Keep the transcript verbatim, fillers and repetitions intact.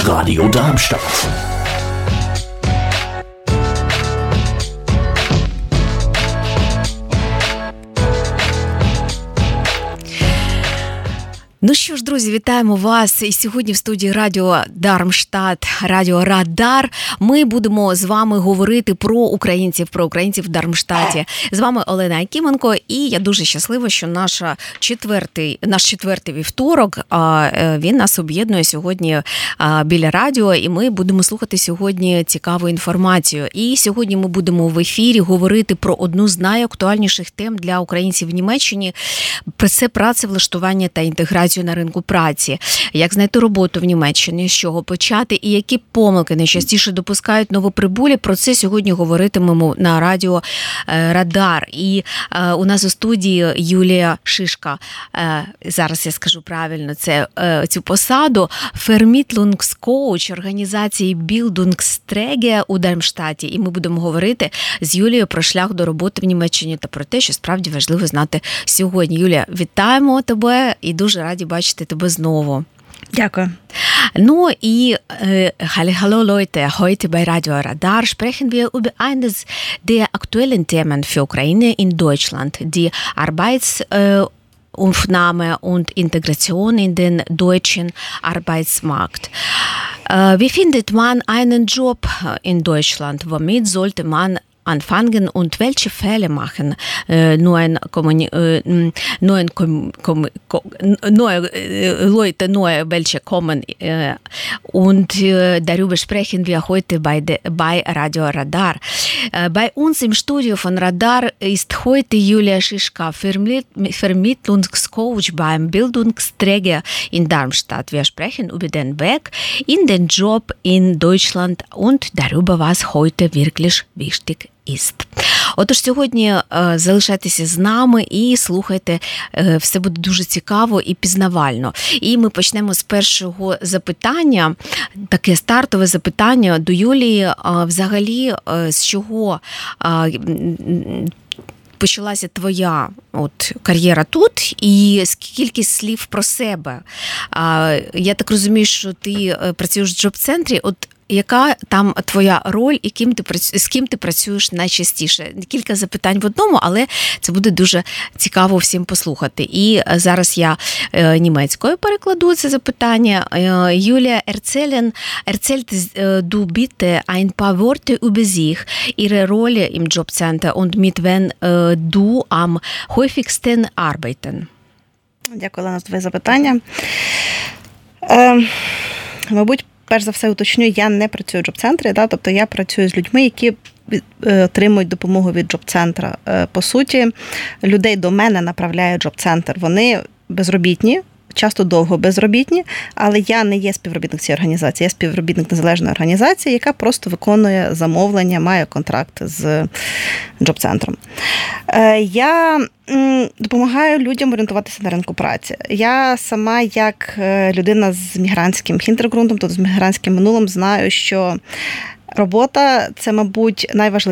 Radio Darmstadt. Ну що ж, друзі, вітаємо вас. І сьогодні в студії Радіо Дармштадт, Радіо Радар. Ми будемо з вами говорити про українців, про українців в Дармштадті. З вами Олена Якименко, і я дуже щаслива, що наша четвертий, наш четвертий вівторок, він нас об'єднує сьогодні біля радіо, і ми будемо слухати сьогодні цікаву інформацію. І сьогодні ми будемо в ефірі говорити про одну з найактуальніших тем для українців в Німеччині. Це працевлаштування та інтеграція на ринку праці, як знайти роботу в Німеччині, з чого почати і які помилки найчастіше допускають новоприбулі. Про це сьогодні говоритимемо на радіо Радар. І е, у нас у студії Юлія Шишка, е, зараз я скажу правильно це, е, цю посаду, Vermittlungskoach організації Bildungsträger у Дармштадті. І ми будемо говорити з Юлією про шлях до роботи в Німеччині та про те, що справді важливо знати сьогодні. Юлія, вітаємо тебе і дуже раді бачити тебе знову. Дякую. Ну и äh, hallo Leute, heute bei Radio Radar sprechen wir über eines der aktuellen Themen für Ukraine in Deutschland, die Arbeitsaufnahme äh, und Integration in den deutschen Arbeitsmarkt. Äh, wie findet man einen Job in Deutschland? Womit sollte man anfangen und welche Fälle machen äh, neuen, Kommuni- äh, neuen kom- kom- kom- neue äh, Leute, neue welche kommen äh, und äh, darüber sprechen wir heute bei, de, bei Radio Radar. Äh, bei uns im Studio von Radar ist heute Julia Schischka, Vermittlungscoach beim Bildungsträger in Darmstadt. Wir sprechen über den Weg in den Job in Deutschland und darüber, was heute wirklich wichtig ist. Отож, сьогодні е, залишайтеся з нами і слухайте, е, все буде дуже цікаво і пізнавально. І ми почнемо з першого запитання, таке стартове запитання до Юлії. Е, взагалі, е, з чого е, почалася твоя от кар'єра тут, і скільки слів про себе? Е, я так розумію, що ти працюєш в джоб-центрі. От яка там твоя роль і ким ти, з ким ти працюєш найчастіше? Кілька запитань в одному, але це буде дуже цікаво всім послухати. І зараз я німецькою перекладу це запитання. Юлія, erzählen, erzählt du bitte ein paar Worte über sich, ihre Rolle im Jobcenter und mit wem du am häufigsten arbeiten? Дякую, Олена, за твоє запитання. Е, мабуть, перш за все уточню, я не працюю в джоб-центрі, да? Тобто я працюю з людьми, які отримують допомогу від джоб-центра. По суті, людей до мене направляє джоб-центр. Вони безробітні, часто довго безробітні, але я не є співробітник цієї організації, я співробітник незалежної організації, яка просто виконує замовлення, має контракт з джоб-центром. Я допомагаю людям орієнтуватися на ринку праці. Я сама, як людина з мігрантським хінтергрунтом, тобто з мігрантським минулим, знаю, що робота – це, мабуть, найважливіше